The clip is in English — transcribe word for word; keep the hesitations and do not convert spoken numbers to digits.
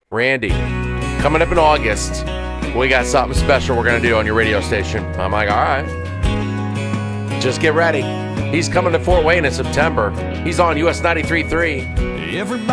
Randy, coming up in August, we got something special we're going to do on your radio station. I'm like, all right. Just get ready. He's coming to Fort Wayne in September. He's on U S ninety-three point three. Everybody